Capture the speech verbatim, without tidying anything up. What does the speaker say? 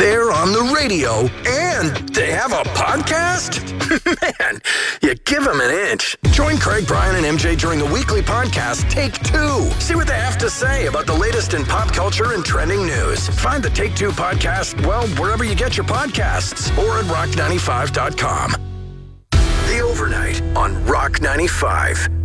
They're on the radio, and they have a podcast? Man, you give them an inch. Join Craig, Brian, and M J during the weekly podcast, Take Two. See what they have to say about the latest in pop culture and trending news. Find the Take Two podcast, well, wherever you get your podcasts, or at rock ninety-five dot com. The Overnight on Rock ninety-five.